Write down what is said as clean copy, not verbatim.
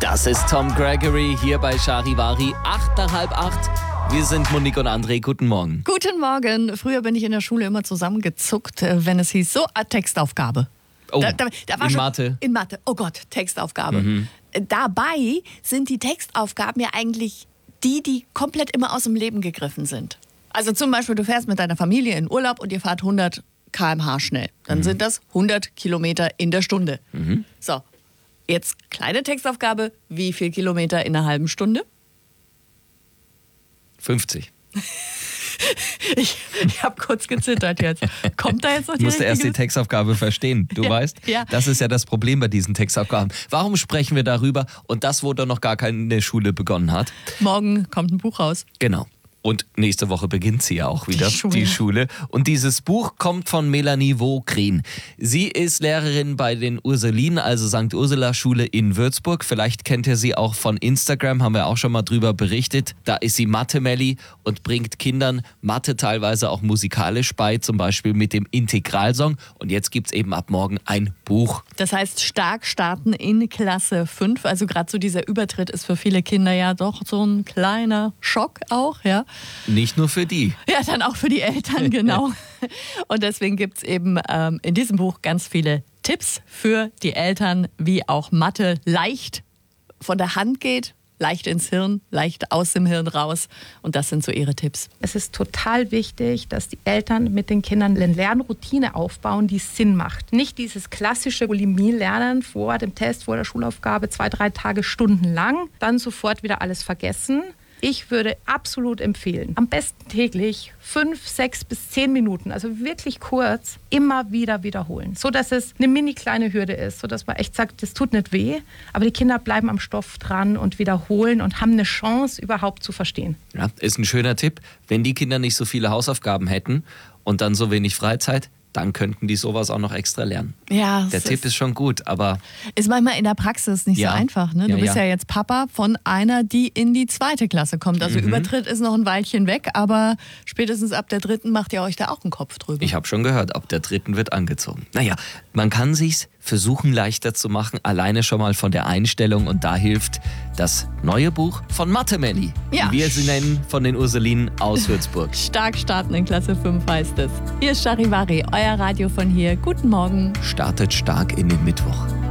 Das ist Tom Gregory hier bei Charivari, 7:45. Wir sind Monique und André. Guten Morgen. Guten Morgen. Früher bin ich in der Schule immer zusammengezuckt, wenn es hieß, so, Textaufgabe. Oh, Da war in schon, Mathe? In Mathe. Oh Gott, Textaufgabe. Dabei sind die Textaufgaben ja eigentlich die komplett immer aus dem Leben gegriffen sind. Also zum Beispiel, du fährst mit deiner Familie in Urlaub und ihr fahrt 100 km/h schnell. Dann sind das 100 Kilometer in der Stunde. So, jetzt kleine Textaufgabe. Wie viel Kilometer in einer halben Stunde? 50. Ich habe kurz gezittert jetzt. Kommt da jetzt noch die Ich musste erst die richtige? Textaufgabe verstehen. Du weißt, ja. das ist ja das Problem bei diesen Textaufgaben. Warum sprechen wir darüber? Und das, wo da noch gar keine Schule begonnen hat. Morgen kommt ein Buch raus. Genau. Und nächste Woche beginnt sie ja auch wieder, Die Schule. Und dieses Buch kommt von Melanie Vogrin. Sie ist Lehrerin bei den Ursulinen, also St. Ursula Schule in Würzburg. Vielleicht kennt ihr sie auch von Instagram, haben wir auch schon mal drüber berichtet. Da ist sie Mathe-Melli und bringt Kindern Mathe teilweise auch musikalisch bei, zum Beispiel mit dem Integralsong. Und jetzt gibt es eben ab morgen ein Buch. Das heißt, stark starten in Klasse 5. Also gerade so dieser Übertritt ist für viele Kinder ja doch so ein kleiner Schock auch, ja. Nicht nur für die. Ja, dann auch für die Eltern, genau. Und deswegen gibt es eben in diesem Buch ganz viele Tipps für die Eltern, wie auch Mathe leicht von der Hand geht, leicht ins Hirn, leicht aus dem Hirn raus. Und das sind so ihre Tipps. Es ist total wichtig, dass die Eltern mit den Kindern eine Lernroutine aufbauen, die Sinn macht. Nicht dieses klassische Bulimie-Lernen vor dem Test, vor der Schulaufgabe, 2-3 Tage stundenlang, dann sofort wieder alles vergessen. Ich würde absolut empfehlen, am besten täglich 5, 6 bis 10 Minuten, also wirklich kurz, immer wieder wiederholen, so dass es eine mini kleine Hürde ist, so dass man echt sagt, das tut nicht weh, aber die Kinder bleiben am Stoff dran und wiederholen und haben eine Chance, überhaupt zu verstehen. Ja, ist ein schöner Tipp. Wenn die Kinder nicht so viele Hausaufgaben hätten und dann so wenig Freizeit, dann könnten die sowas auch noch extra lernen. Ja, Der Tipp ist schon gut, aber... Ist manchmal in der Praxis nicht so einfach. Ne? Du bist ja jetzt Papa von einer, die in die 2. Klasse kommt. Also Übertritt ist noch ein Weilchen weg, aber spätestens ab der 3. macht ihr euch da auch einen Kopf drüber. Ich habe schon gehört, ab der 3. wird angezogen. Naja, man kann sich's versuchen leichter zu machen, alleine schon mal von der Einstellung. Und da hilft das neue Buch von Mathe-Melli, Ja. wie wir sie nennen, von den Ursulinen aus Würzburg. Stark starten in Klasse 5 heißt es. Hier ist Charivari, euer Radio von hier. Guten Morgen. Startet stark in den Mittwoch.